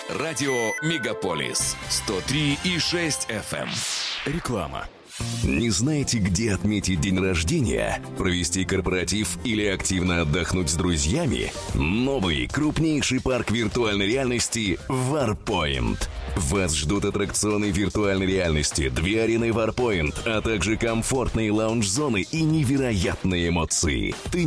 Радио «Мегаполис» 103,6 FM. Реклама. Не знаете, где отметить день рождения, провести корпоратив или активно отдохнуть с друзьями? Новый, крупнейший парк виртуальной реальности Warpoint. Вас ждут аттракционы виртуальной реальности, 2 арены Warpoint, а также комфортные лаунж-зоны и невероятные эмоции.